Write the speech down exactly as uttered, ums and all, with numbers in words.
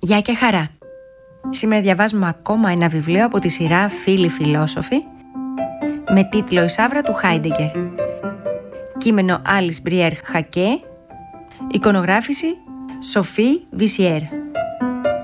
Γεια και χαρά! Σήμερα διαβάζουμε ακόμα ένα βιβλίο από τη σειρά Φίλοι Φιλόσοφοι με τίτλο «Η Σαύρα του Χάιντεγκερ». Κείμενο Alice Briere-Haquet. Εικονογράφηση Sophie Vissière.